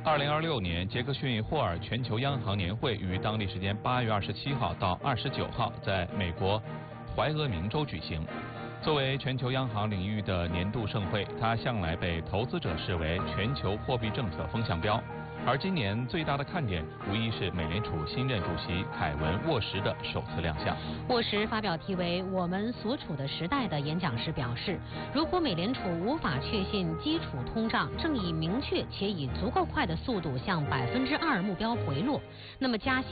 2026年杰克逊霍尔全球央行年会于当地时间8月27号到29号在美国怀俄明州举行。作为全球央行领域的年度盛会，它向来被投资者视为全球货币政策风向标。而今年最大的看点无疑是美联储新任主席凯文·沃什的首次亮相。 沃什发表题为《我们所处的时代》的演讲时表示，如果美联储无法确信基础通胀正以明确且以足够快的速度向2%目标回落，那么加息